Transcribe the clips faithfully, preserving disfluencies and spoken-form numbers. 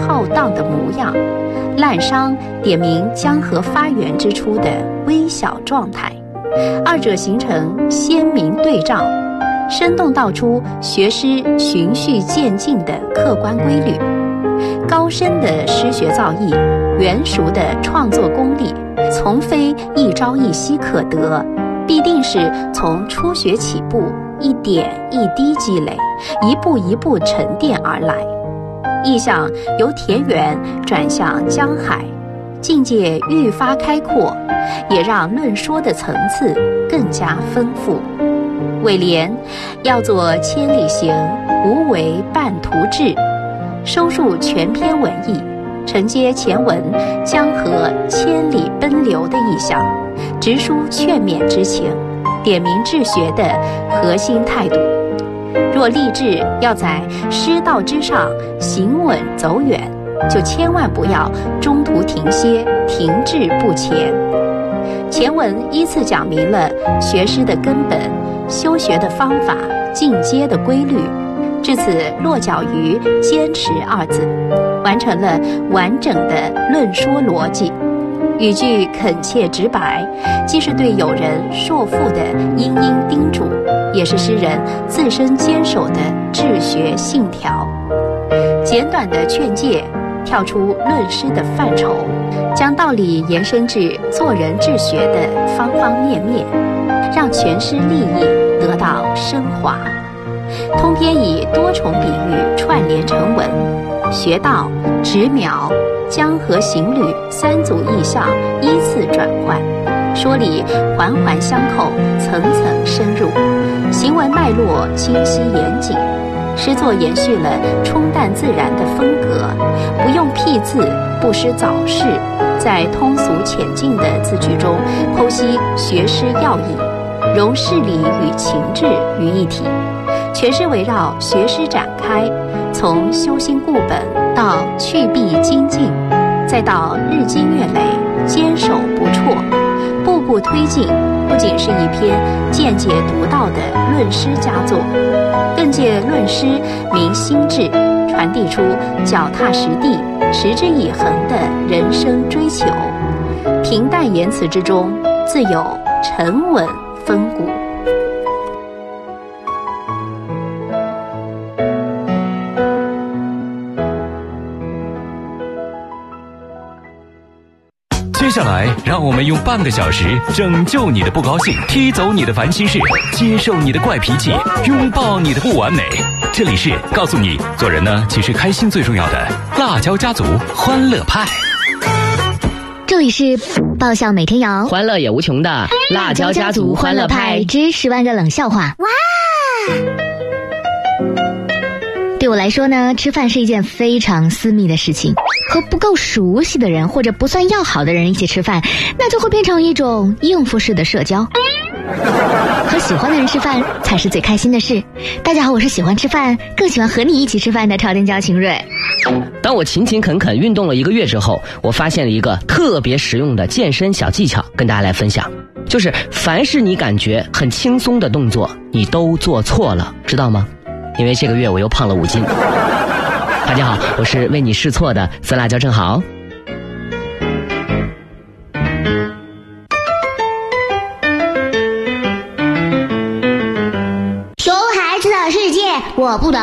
浩荡的模样，滥觞点明江河发源之初的微小状态，二者形成鲜明对照，生动道出学诗循序渐进的客观规律。高深的诗学造诣，圆熟的创作功力，从非一朝一夕可得，必定是从初学起步，一点一滴积累，一步一步沉淀而来。意象由田园转向江海，境界愈发开阔，也让论说的层次更加丰富。尾联要做千里行，无为半途至，收束全篇文意，承接前文江河千里奔流的意象，直抒劝勉之情，点明治学的核心态度。若立志要在诗道之上行稳走远，就千万不要中途停歇，停滞不前。前文依次讲明了学诗的根本、修学的方法、进阶的规律，至此落脚于坚持二字，完成了完整的论说逻辑。语句恳切直白，既是对友人硕父的殷殷叮嘱，也是诗人自身坚守的治学信条。简短的劝诫跳出论诗的范畴，将道理延伸至做人治学的方方面面，让全诗立意得到升华。通篇以多重比喻串联成文，学道、直描、江河行旅三组意象依次转换，说理环环相扣，层层深入，行文脉络清晰严谨。诗作延续了冲淡自然的风格，不用僻字，不失早市，在通俗浅近的字句中剖析学诗要义，融事理与情志于一体。全诗围绕学诗展开，从修心固本到去弊精进，再到日积月累，坚守不辍，步步推进，不仅是一篇见解独到的论诗佳作，更借论诗明心智，传递出脚踏实地、持之以恒的人生追求。平淡言辞之中，自有沉稳风骨。 接下来，让我们用半个小时拯救你的不高兴，踢走你的烦心事，接受你的怪脾气，拥抱你的不完美。这里是告诉你，做人呢，其实开心最重要的辣椒家族欢乐派。 这里是爆笑每天摇， 欢乐也无穷的辣椒家族欢乐派之十万个冷笑话。哇！对我来说呢，吃饭是一件非常私密的事情。和不够熟悉的人或者不算要好的人一起吃饭，那就会变成一种应付式的社交。和喜欢的人吃饭才是最开心的事。大家好，我是喜欢吃饭更喜欢和你一起吃饭的超店焦晴瑞。 当我勤勤恳恳运动了一个月之后，我发现了一个特别实用的健身小技巧，跟大家来分享。就是凡是你感觉很轻松的动作，你都做错了，知道吗？因为这个月我又胖了五斤。大家好，我是为你试错的酸辣椒正好。 熊孩子的世界我不懂。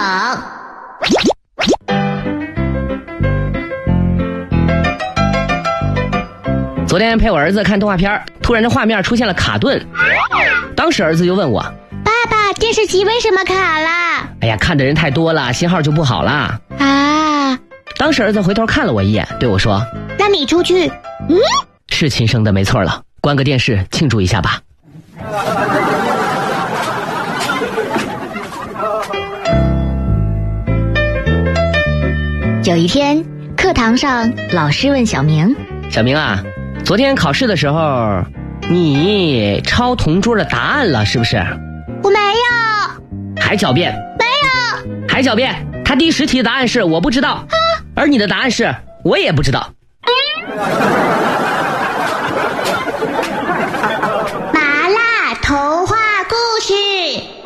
昨天陪我儿子看动画片，突然这画面出现了卡顿，当时儿子就问我： 爸爸，电视机为什么卡了？ 哎呀，看的人太多了，信号就不好了啊！ 当时儿子回头看了我一眼，对我说： 那你出去。嗯， 是亲生的没错了，关个电视庆祝一下吧。 有一天课堂上，老师问小明： 小明啊，昨天考试的时候你抄同桌的答案了是不是？ 我没有。 还狡辩？ 没有。 还狡辩？他第十题的答案是我不知道，啊，而你的答案是我也不知道。 麻辣童话故事。